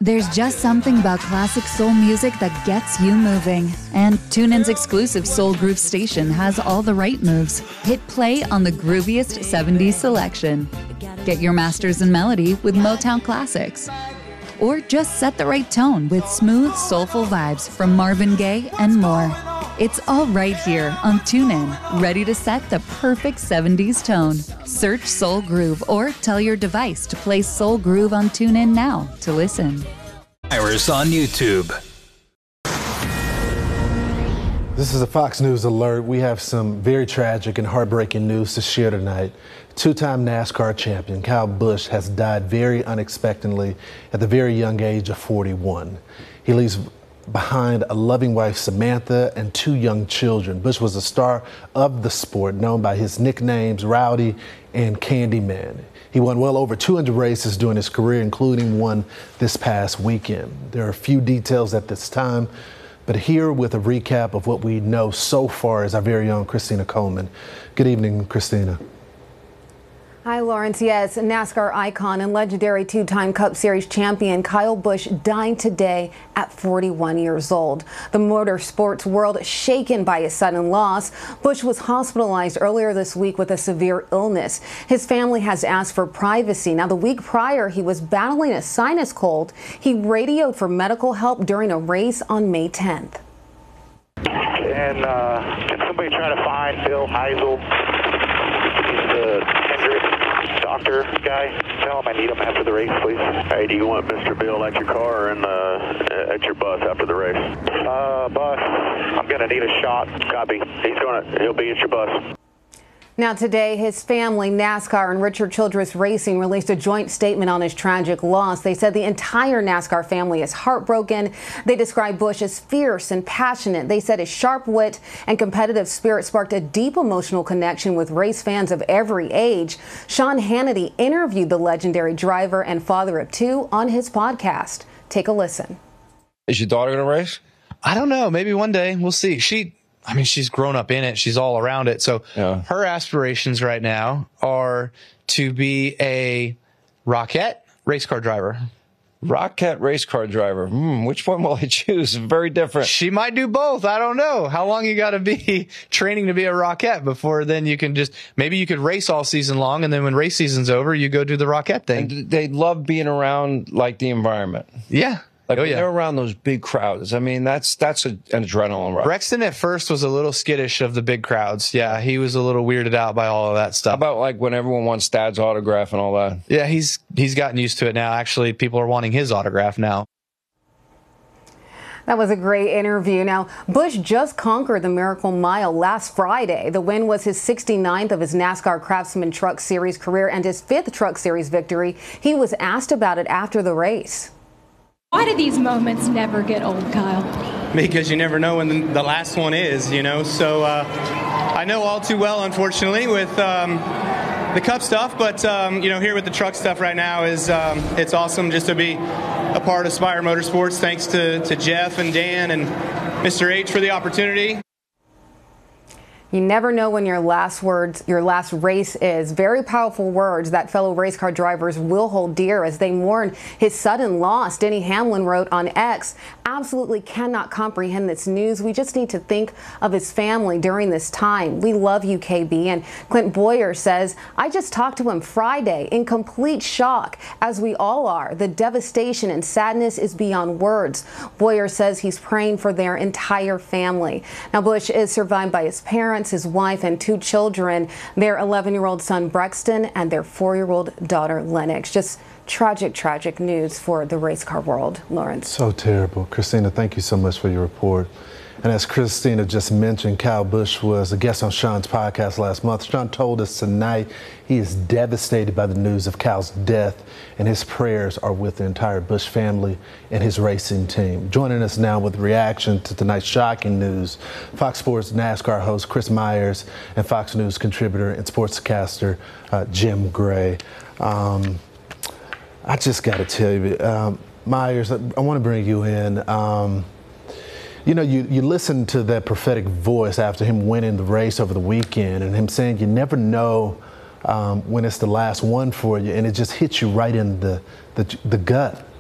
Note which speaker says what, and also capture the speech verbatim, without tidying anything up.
Speaker 1: There's just something about classic soul music that gets you moving. And TuneIn's exclusive Soul Groove station has all the right moves. Hit play on the grooviest seventies selection. Get your masters in melody with Motown classics. Or just set the right tone with smooth, soulful vibes from Marvin Gaye and more. It's all right here on TuneIn, ready to set the perfect seventies tone. Search Soul Groove or tell your device to play Soul Groove on TuneIn now to listen.
Speaker 2: Iris on YouTube.
Speaker 3: This is a Fox News alert. We have some very tragic and heartbreaking news to share tonight. Two-time NASCAR champion Kyle Busch has died very unexpectedly at the very young age of forty-one. He leaves behind a loving wife, Samantha, and two young children. Busch was a star of the sport, known by his nicknames Rowdy and Candyman. He won well over two hundred races during his career, including one this past weekend. There are a few details at this time, but here with a recap of what we know so far is our very own Christina Coleman. Good evening, Christina.
Speaker 4: Hi, Lawrence. Yes, NASCAR icon and legendary two-time Cup Series champion Kyle Busch died today at forty-one years old. The motorsports world shaken by his sudden loss. Busch was hospitalized earlier this week with a severe illness. His family has asked for privacy. Now, the week prior, he was battling a sinus cold. He radioed for medical help during a race on May tenth.
Speaker 5: And uh, can somebody try to find Bill Heisel? He's the Hendrick doctor guy. Tell him I need him after the race, please.
Speaker 6: Hey, do you want Mister Bill at your car or in the, at your bus after the race?
Speaker 5: Uh, bus. I'm going to need a shot.
Speaker 6: Copy. He's going to, he'll be at your bus.
Speaker 4: Now today, his family, NASCAR and Richard Childress Racing released a joint statement on his tragic loss. They said the entire NASCAR family is heartbroken. They described Busch as fierce and passionate. They said his sharp wit and competitive spirit sparked a deep emotional connection with race fans of every age. Sean Hannity interviewed the legendary driver and father of two on his podcast. Take a listen.
Speaker 7: Is your daughter going to race?
Speaker 8: I don't know. Maybe one day. We'll see. She... I mean, she's grown up in it. She's all around it. So yeah. Her aspirations right now are to be a Rocket race car driver.
Speaker 7: Rocket race car driver. Hmm, which one will I choose? Very different.
Speaker 8: She might do both. I don't know. How long you got to be training to be a Rocket before then you can just, maybe you could race all season long, and then when race season's over, you go do the Rocket thing.
Speaker 7: And they love being around, like, the environment.
Speaker 8: Yeah.
Speaker 7: Like,
Speaker 8: oh, yeah.
Speaker 7: They're around those big crowds. I mean, that's that's a, an adrenaline rush.
Speaker 8: Brexton at first was a little skittish of the big crowds. Yeah, he was a little weirded out by all of that stuff.
Speaker 7: How about like when everyone wants Dad's autograph and all that?
Speaker 8: Yeah, he's he's gotten used to it now. Actually, people are wanting his autograph now.
Speaker 4: That was a great interview. Now, Busch just conquered the Miracle Mile last Friday. The win was his sixty-ninth of his NASCAR Craftsman Truck Series career and his fifth Truck Series victory. He was asked about it after the race.
Speaker 9: Why do these moments never get old, Kyle?
Speaker 10: Because you never know when the, the last one is, you know. So uh, I know all too well, unfortunately, with um, the Cup stuff. But, um, you know, here with the truck stuff right now is um, it's awesome just to be a part of Spire Motorsports. Thanks to, to Jeff and Dan and Mister H for the opportunity.
Speaker 4: You never know when your last words, your last race is. Very powerful words that fellow race car drivers will hold dear as they mourn his sudden loss. Denny Hamlin wrote on X, absolutely cannot comprehend this news. We just need to think of his family during this time. We love you, K B. And Clint Boyer says, I just talked to him Friday in complete shock, as we all are. The devastation and sadness is beyond words. Boyer says he's praying for their entire family. Now, Busch is survived by his parents, his wife, and two children, their eleven-year-old son Brexton and their four-year-old daughter Lennox. Just tragic, tragic news for the race car world. Lawrence.
Speaker 3: So terrible. Christina, thank you so much for your report. And as Christina just mentioned, Kyle Busch was a guest on Sean's podcast last month. Sean told us tonight he is devastated by the news of Kyle's death, and his prayers are with the entire Busch family and his racing team. Joining us now with reaction to tonight's shocking news, Fox Sports NASCAR host Chris Myers and Fox News contributor and sportscaster uh, Jim Gray. Um, I just got to tell you, um, Myers, I, I want to bring you in. Um, You know, you, you listen to that prophetic voice after him winning the race over the weekend and him saying you never know um, when it's the last one for you, and it just hits you right in the, the, the gut.